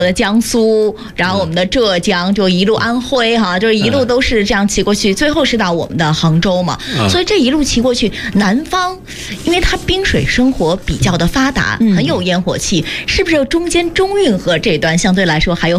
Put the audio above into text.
的江苏，然后我们的浙江，就一路安徽哈，就是一路都是这样骑过去，最后是到我们的杭州嘛。所以这一路骑过去，南方因为它滨水生活比较的发达，很有烟火气，是不是中间中运河这段相对来说还有